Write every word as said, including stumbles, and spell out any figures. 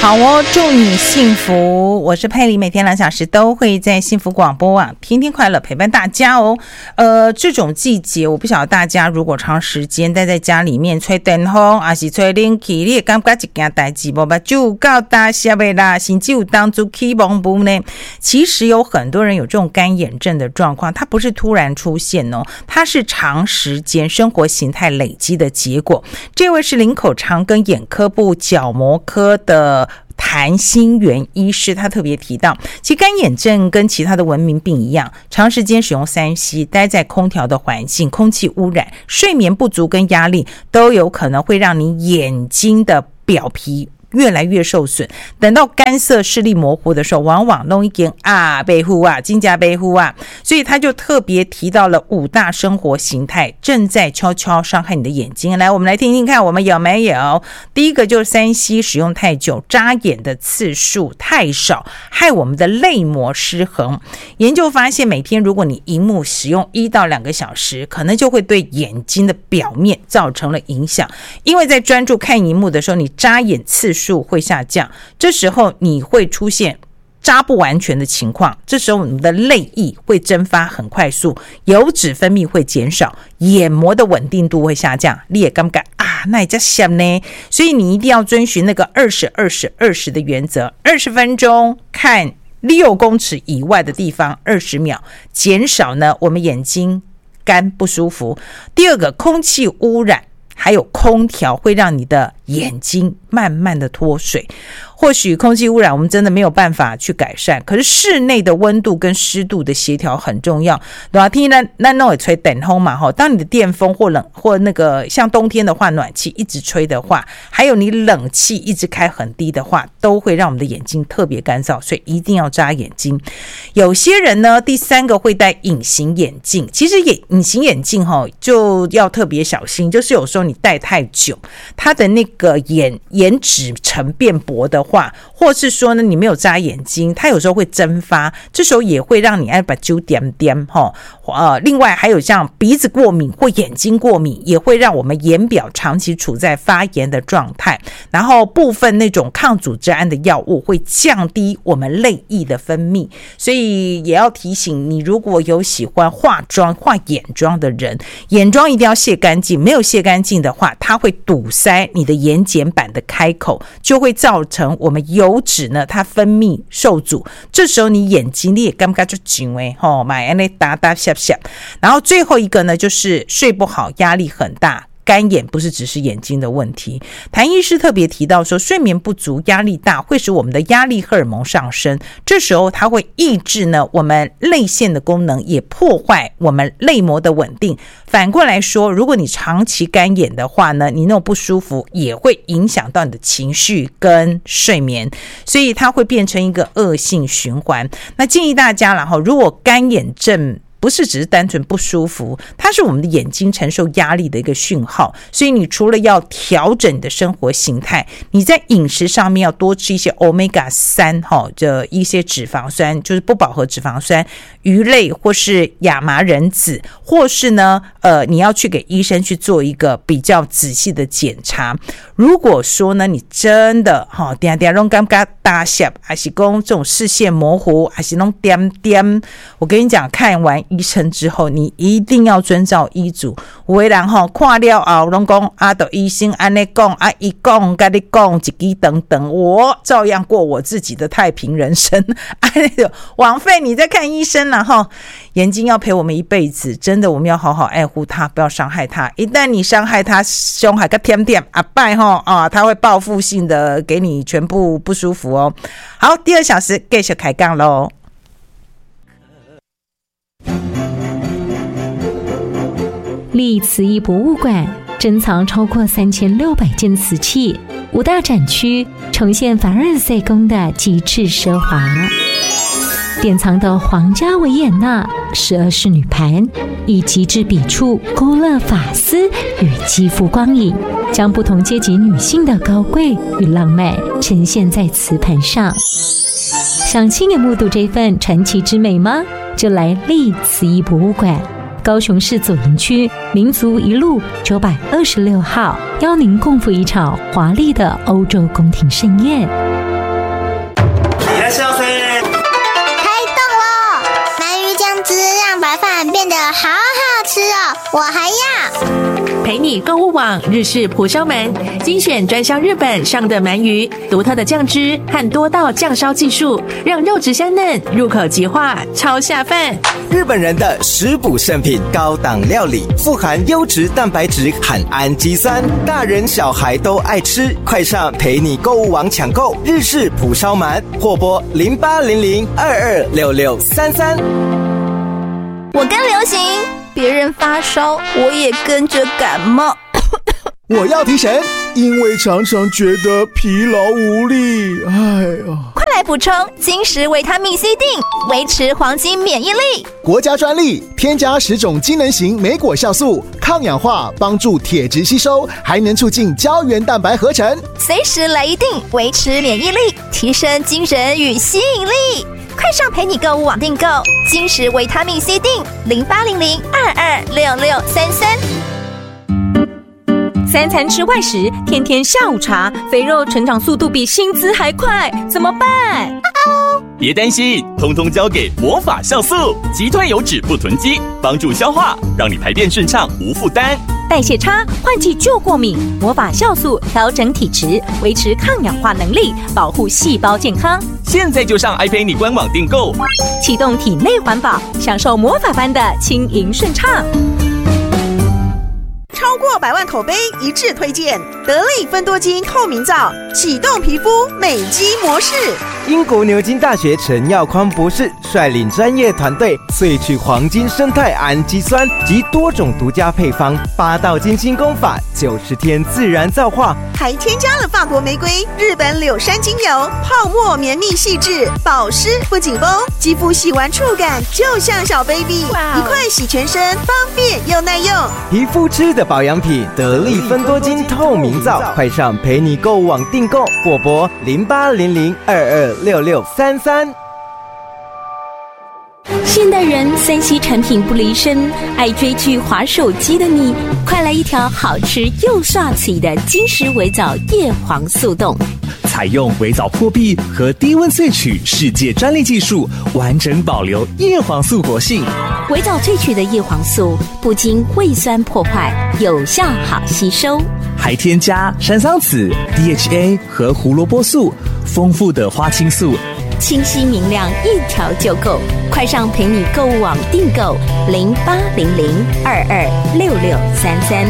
好哦，祝你幸福！我是佩妮，每天两小时都会在幸福广播网天天快乐陪伴大家哦。呃，这种季节，我不晓得大家如果长时间待在家里面吹电风，还是吹冷气，你也感觉一件代志无吧？就到大下面啦，甚至有当作起蒙不呢？其实有很多人有这种干眼症的状况，它不是突然出现哦，它是长时间生活形态累积的结果。这位是林口长庚眼科部角膜科的谭新元医师，他特别提到，其实干眼症跟其他的文明病一样，长时间使用 三 C， 待在空调的环境、空气污染、睡眠不足跟压力，都有可能会让你眼睛的表皮越来越受损，等到干涩视力模糊的时候，往往弄一点啊背呼啊金甲背呼啊，所以他就特别提到了五大生活形态正在悄悄伤害你的眼睛。来，我们来听听看我们有没有。第一个就是 三 C 使用太久，眨眼的次数太少，害我们的泪膜失衡。研究发现，每天如果你萤幕使用一到两个小时，可能就会对眼睛的表面造成了影响，因为在专注看萤幕的时候，你眨眼次数数会下降，这时候你会出现眨不完全的情况，这时候你的泪液会蒸发很快速，油脂分泌会减少，眼膜的稳定度会下降，你也感觉啊那也叫香呢，所以你一定要遵循那个二十二十二十的原则，二十分钟看六公尺以外的地方二十秒，减少呢我们眼睛干不舒服。第二个，空气污染还有空调会让你的眼睛慢慢的脱水。或许空气污染我们真的没有办法去改善，可是室内的温度跟湿度的协调很重要。暖气呢，那那也吹电风嘛哈。当你的电风或冷或那个像冬天的话，暖气一直吹的话，还有你冷气一直开很低的话，都会让我们的眼睛特别干燥，所以一定要眨眼睛。有些人呢，第三个会戴隐形眼镜，其实也隐形眼镜哈就要特别小心，就是有时候你戴太久，它的那个眼眼脂层变薄的话。或是说呢，你没有眨眼睛，它有时候会蒸发，这时候也会让你爱把揪点点哈。呃，另外还有像鼻子过敏或眼睛过敏，也会让我们眼表长期处在发炎的状态。然后部分那种抗组织胺的药物会降低我们泪液的分泌，所以也要提醒你，如果有喜欢化妆、化眼妆的人，眼妆一定要卸干净，没有卸干净的话，它会堵塞你的眼睑板的开口，就会造成我们油脂呢它分泌受阻，这时候你眼睛你也感觉就紧哎吼，买那打打下下。然后最后一个呢，就是睡不好，压力很大。干眼不是只是眼睛的问题，谭医师特别提到说，睡眠不足、压力大会使我们的压力荷尔蒙上升，这时候它会抑制呢我们泪腺的功能，也破坏我们泪膜的稳定。反过来说，如果你长期干眼的话呢，你那种不舒服也会影响到你的情绪跟睡眠，所以它会变成一个恶性循环。那建议大家啦，如果干眼症不是只是单纯不舒服，它是我们的眼睛承受压力的一个讯号，所以你除了要调整你的生活形态，你在饮食上面要多吃一些 欧米伽三 的一些脂肪酸，就是不饱和脂肪酸，鱼类或是亚麻仁籽，或是呢呃，你要去给医生去做一个比较仔细的检查。如果说呢你真的齁点点拢感觉大下，还是说这种视线模糊，还是弄点点，我跟你讲，看完医生之后，你一定要遵照医嘱。有的人吼看了后，拢讲啊，都医生安尼讲啊，伊讲跟你讲一支等等，我照样过我自己的太平人生。哎呦，枉费你在看医生了哈！眼睛要陪我们一辈子，真的，我们要好好爱护它，不要伤害它。一旦你伤害它，伤害个甜甜啊拜哈啊，它会报复性的给你全部不舒服哦。好，第二小时继续开讲喽。 历瓷艺博物馆珍藏超过三千六百件瓷器，五大展区呈现凡尔赛宫的极致奢华。典藏的皇家维也纳十二式女盘，以极致笔触勾勒发丝与肌肤光影，将不同阶级女性的高贵与浪漫呈现在瓷盘上。想亲眼目睹这份传奇之美吗？就来历瓷艺博物馆。高雄市左营区民族一路九百二十六号，邀您共赴一场华丽的欧洲宫廷盛宴。 变得好好吃哦，我还要。 陪你购物网日式蒲烧鳗，精选专销日本上的鳗鱼，独特的酱汁和多道酱烧技术，让肉质香嫩，入口即化，超下饭。 日本人的食补圣品，高档料理，富含优质蛋白质和氨基酸，大人小孩都爱吃。快上陪你购物网抢购日式蒲烧鳗，或拨零八零零二二六六三三。 我跟流行，别人发烧，我也跟着感冒。 我要提神，因为常常觉得疲劳无力。哎呀， 快来补充金石维他命 C 锭，维持黄金免疫力。 国家专利，添加十种机能型莓果酵素，抗氧化，帮助铁质吸收，还能促进胶原蛋白合成。 随时来一锭，维持免疫力，提升精神与吸引力。快上陪你购物网订购金石维他命 C 锭，零八零零二二六六三三。 三餐吃外食，天天下午茶，肥肉成长速度比薪资还快，怎么办？ 别担心，通通交给魔法酵素，击退油脂不囤积，帮助消化，让你排便顺畅无负担。 代谢差，换季就过敏，魔法酵素调整体质，维持抗氧化能力，保护细胞健康。 现在就上爱陪你官网订购， 启动体内环保，享受魔法般的轻盈顺畅。 超过百万口碑一致推荐得力芬多精透明皂，启动皮肤美肌模式。 英国牛津大学陈耀匡博士率领专业团队萃取黄金生态氨基酸及多种独家配方，八道精心功法，九十天自然皂化， 还添加了法国玫瑰、日本柳杉精油，泡沫绵密细致，保湿不紧绷，肌肤洗完触感就像小 baby， 一块洗全身，方便又耐用。 皮肤吃的保养品，得力芬多精透明皂，快上陪你购物网订购，或拨零八零零二二六六三三。 现代人三 C 产品不离身，爱追剧滑手机的你，快来一条好吃又刷嘴的金石维藻叶黄素冻。 采用维藻破壁和低温萃取世界专利技术，完整保留叶黄素活性。 维藻萃取的叶黄素不经胃酸破坏，有效好吸收， 还添加山桑子、D H A 和胡萝卜素，丰富的花青素， 清晰明亮，一条就够。快上陪你购物网订购零八零零二二六六三三。